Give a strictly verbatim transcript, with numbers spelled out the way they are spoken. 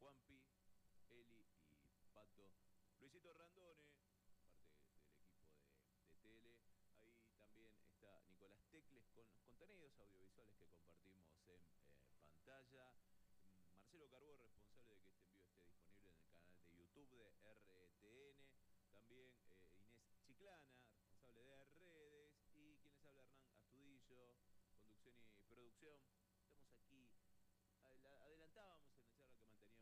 Juanpi, Eli y Pato. Luisito Randone, parte del equipo de, de Tele. Ahí también está Nicolás Tecles con los contenidos audiovisuales que compartimos en eh, pantalla. Marcelo Carbó, responsable de que este envío esté disponible en el canal de YouTube de R T N. También eh, Inés Chiclana, responsable de redes. Y quien les habla, Hernán Astudillo, conducción y producción.